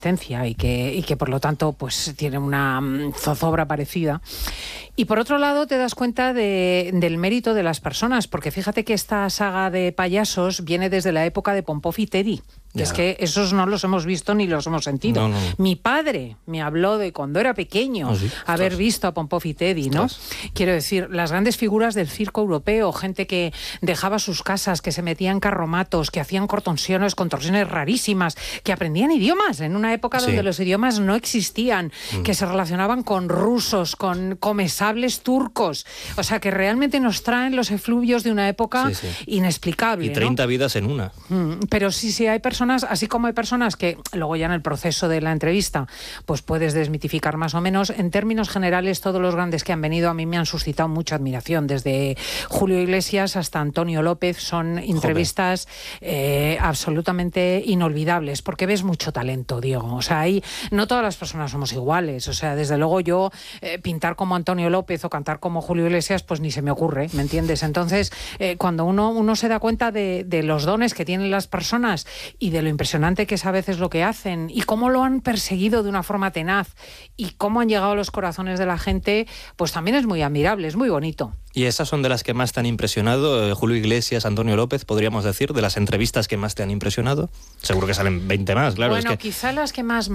y que por lo tanto pues tiene una zozobra parecida. Y por otro lado te das cuenta del mérito de las personas, porque fíjate que esta saga de payasos viene desde la época de Pompó y Teddy. Ya. Es que esos no los hemos visto ni los hemos sentido. No. Mi padre me habló de cuando era pequeño, haber visto a Pompó y Teddy, ¿no? Quiero decir, las grandes figuras del circo europeo, gente que dejaba sus casas, que se metía en carromatos, que hacían contorsiones rarísimas, que aprendían idiomas en una época donde los idiomas no existían, que se relacionaban con rusos, con comesables turcos. O sea, que realmente nos traen los efluvios de una época inexplicable. Y 30 vidas en una. Pero sí hay personas, así como hay personas que luego ya en el proceso de la entrevista pues puedes desmitificar más o menos. En términos generales, todos los grandes que han venido a mí me han suscitado mucha admiración, desde Julio Iglesias hasta Antonio López. Son entrevistas absolutamente inolvidables, porque ves mucho talento, Diego. O sea, no todas las personas somos iguales. O sea, desde luego yo pintar como Antonio López o cantar como Julio Iglesias, pues ni se me ocurre, ¿me entiendes? Entonces, cuando uno se da cuenta de los dones que tienen las personas y de lo impresionante que es a veces lo que hacen y cómo lo han perseguido de una forma tenaz y cómo han llegado a los corazones de la gente, pues también es muy admirable, es muy bonito. ¿Y esas son de las que más te han impresionado? Julio Iglesias, Antonio López, podríamos decir, de las entrevistas que más te han impresionado. Seguro que salen 20 más, claro. Bueno, quizá las que más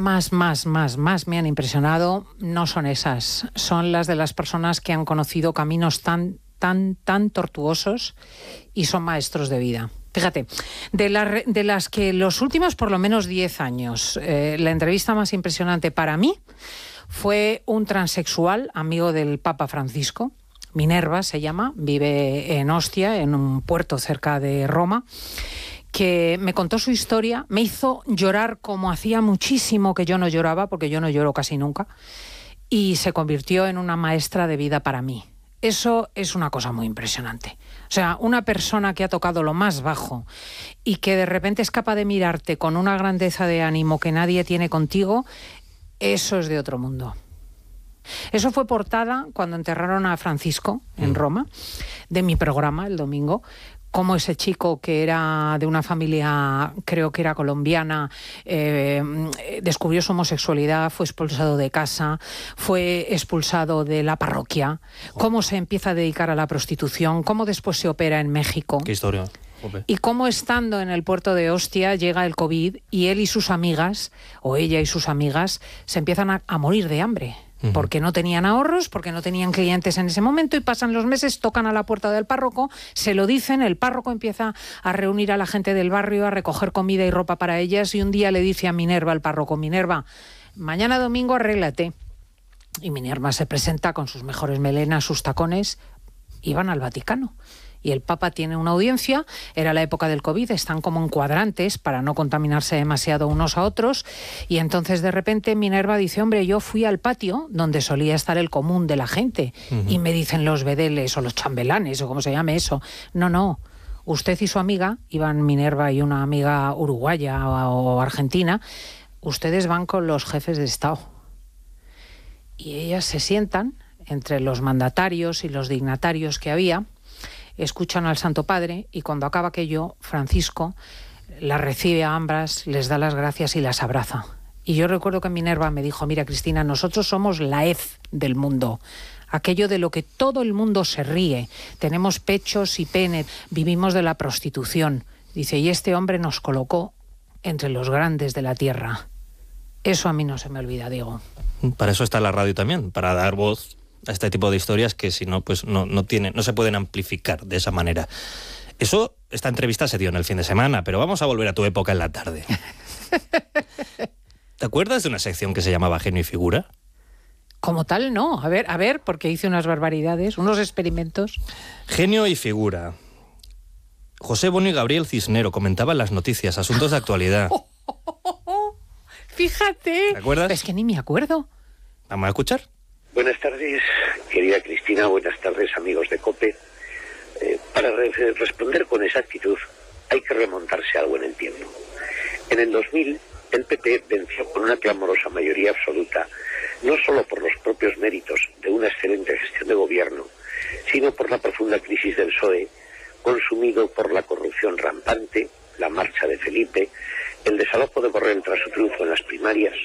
me han impresionado no son esas. Son las de las personas que han conocido caminos tan tortuosos y son maestros de vida. Fíjate, de las que los últimos por lo menos 10 años, la entrevista más impresionante para mí fue un transexual, amigo del Papa Francisco, Minerva se llama, vive en Ostia, en un puerto cerca de Roma, que me contó su historia, me hizo llorar como hacía muchísimo que yo no lloraba, porque yo no lloro casi nunca, y se convirtió en una maestra de vida para mí. Eso es una cosa muy impresionante. O sea, una persona que ha tocado lo más bajo y que de repente es capaz de mirarte con una grandeza de ánimo que nadie tiene contigo, eso es de otro mundo. Eso fue portada cuando enterraron a Francisco en Roma, de mi programa el domingo. Cómo ese chico, que era de una familia, creo que era colombiana, descubrió su homosexualidad, fue expulsado de casa, fue expulsado de la parroquia, cómo se empieza a dedicar a la prostitución, cómo después se opera en México. ¿Qué historia? Y cómo estando en el puerto de Ostia llega el COVID y él y sus amigas, o ella y sus amigas, se empiezan a morir de hambre. Porque no tenían ahorros, porque no tenían clientes en ese momento, y pasan los meses, tocan a la puerta del párroco, se lo dicen, el párroco empieza a reunir a la gente del barrio, a recoger comida y ropa para ellas, y un día le dice a Minerva, el párroco: Minerva, mañana domingo arréglate. Y Minerva se presenta con sus mejores melenas, sus tacones, y van al Vaticano. Y el Papa tiene una audiencia, era la época del COVID, están como en cuadrantes para no contaminarse demasiado unos a otros, y entonces de repente Minerva dice: hombre, yo fui al patio donde solía estar el común de la gente, y me dicen los bedeles o los chambelanes o como se llame eso. No, usted y su amiga, iban Minerva y una amiga uruguaya o argentina, ustedes van con los jefes de Estado. Y ellas se sientan entre los mandatarios y los dignatarios que había, escuchan al Santo Padre, y cuando acaba aquello, Francisco las recibe a ambas, les da las gracias y las abraza. Y yo recuerdo que Minerva me dijo: mira, Cristina, nosotros somos la hez del mundo, aquello de lo que todo el mundo se ríe, tenemos pechos y pene, vivimos de la prostitución. Dice, y este hombre nos colocó entre los grandes de la tierra. Eso a mí no se me olvida, Diego. Para eso está la radio también, para dar voz a este tipo de historias que si no, pues no se pueden amplificar de esa manera. Esta entrevista se dio en el fin de semana, pero vamos a volver a tu época en la tarde. ¿Te acuerdas de una sección que se llamaba Genio y Figura? Como tal, no. A ver, porque hice unas barbaridades, unos experimentos. Genio y Figura. José Bono y Gabriel Cisnero comentaban las noticias, asuntos de actualidad. Fíjate. ¿Te acuerdas? Es que ni me acuerdo. ¿Vamos a escuchar? Buenas tardes, querida Cristina, buenas tardes, amigos de COPE. Para responder con exactitud hay que remontarse algo en el tiempo. En el 2000, el PP venció con una clamorosa mayoría absoluta, no solo por los propios méritos de una excelente gestión de gobierno, sino por la profunda crisis del PSOE, consumido por la corrupción rampante, la marcha de Felipe El desalojo de Borrell tras su triunfo en las primarias